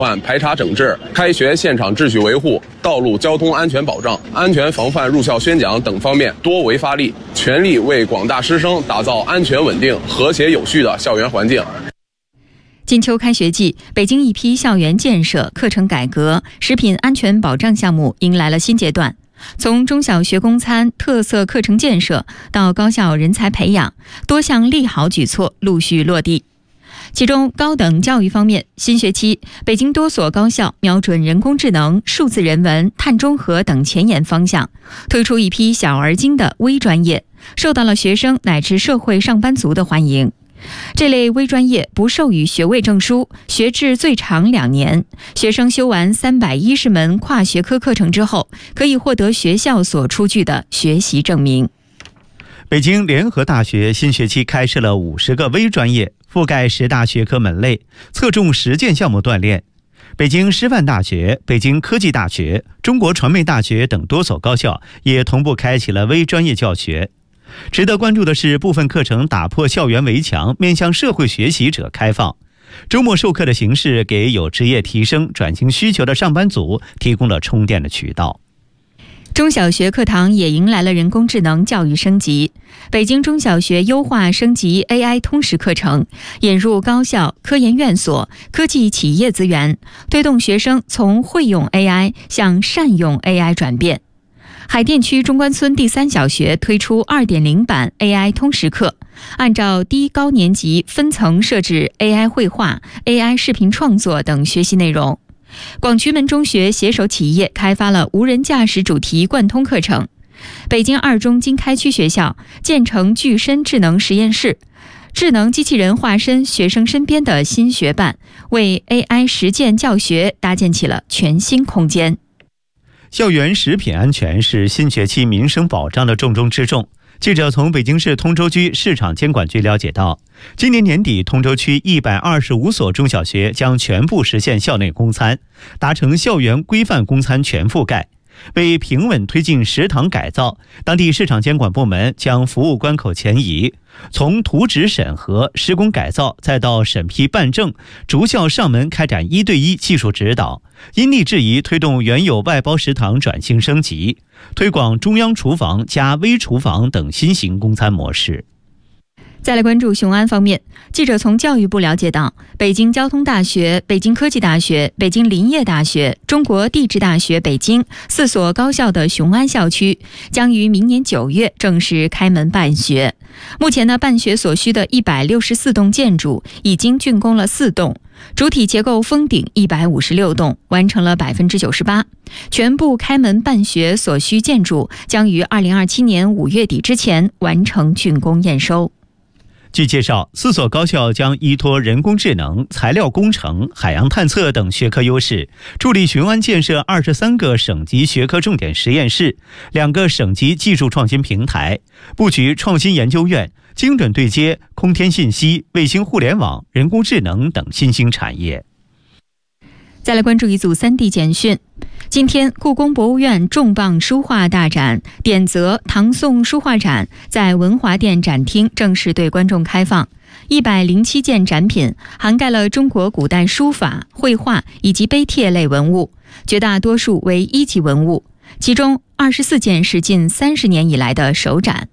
排查整治、开学现场秩序维护、道路交通安全保障、安全防范入校宣讲等方面多为发力，全力为广大师生打造安全稳定、和谐有序的校园环境。 金秋开学季，北京一批校园建设、课程改革、食品安全保障项目迎来了新阶段。从中小学供餐、特色课程建设到高校人才培养，多项利好举措陆续落地。其中，高等教育方面，新学期北京多所高校瞄准人工智能、数字人文、碳中和等前沿方向，推出一批小而精的微专业，受到了学生乃至社会上班族的欢迎。这类微专业不授予学位证书，学制最长2年，学生修完310门跨学科课程之后，可以获得学校所出具的学习证明。 北京联合大学新学期开设了50个微专业，覆盖10大学科门类，侧重实践项目锻炼。北京师范大学、北京科技大学、中国传媒大学等多所高校也同步开启了微专业教学。值得关注的是，部分课程打破校园围墙，面向社会学习者开放。周末授课的形式给有职业提升、转型需求的上班族提供了充电的渠道。 中小学课堂也迎来了人工智能教育升级。北京中小学优化升级 AI 通识课程，引入高校、科研院所、科技企业资源，推动学生从会用 AI 向善用 AI 转变。海淀区中关村第3小学推出 2.0 版 AI 通识课，按照低高年级分层设置 AI 绘画、AI 视频创作等学习内容。广渠门中学携手企业开发了无人驾驶主题贯通课程。北京2中经开区学校建成具身智能实验室，智能机器人化身学生身边的新学伴，为 AI 实践教学搭建起了全新空间。 校园食品安全是新学期民生保障的重中之重。记者从北京市通州区市场监管局了解到，今年年底，通州区125所中小学将全部实现校内供餐，达成校园规范供餐全覆盖。为平稳推进食堂改造，当地市场监管部门将服务关口前移，从图纸审核、施工改造再到审批办证，逐校上门开展1对1技术指导，因地制宜推动原有外包食堂转型升级，推广中央厨房加微厨房等新型供餐模式。 再来关注雄安方面，记者从教育部了解到，北京交通大学、北京科技大学、北京林业大学、中国地质大学北京4所高校的雄安校区将于明年9月正式开门办学。目前呢，办学所需的164栋建筑已经竣工了4栋，主体结构封顶156栋，完成了98%。全部开门办学所需建筑将于2027年5月底之前完成竣工验收。 据介绍，4所高校将依托人工智能、材料工程、海洋探测等学科优势，助力雄安建设23个省级学科重点实验室、2个省级技术创新平台，布局创新研究院，精准对接空天信息、卫星互联网、人工智能等新兴产业。 再来关注一组3D 简讯。今天，故宫博物院重磅书画大展“典则唐宋书画展”在文华殿展厅正式对观众开放。107件展品涵盖了中国古代书法、绘画以及碑帖类文物，绝大多数为1级文物，其中24件是近30年以来的首展。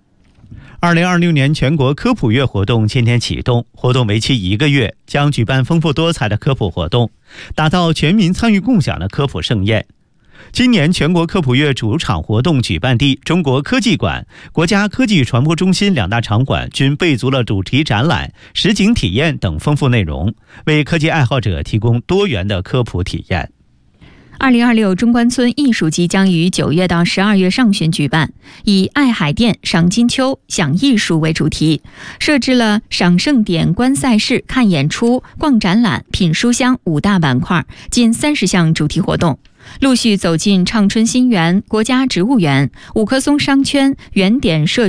2026年全国科普月活动今天启动，活动为期1个月，将举办丰富多彩的科普活动，打造全民参与共享的科普盛宴。今年全国科普月主场活动举办地中国科技馆、国家科技传播中心2大场馆均备足了主题展览、实景体验等丰富内容，为科技爱好者提供多元的科普体验。 2026中关村艺术季将于9月到12月上旬举办，以爱海淀、赏金秋、享艺术为主题，设置了赏盛典、观赛事、看演出、逛展览、品书香5大板块，近30项主题活动。陆续走进畅春新园、国家植物园、五棵松商圈、原点社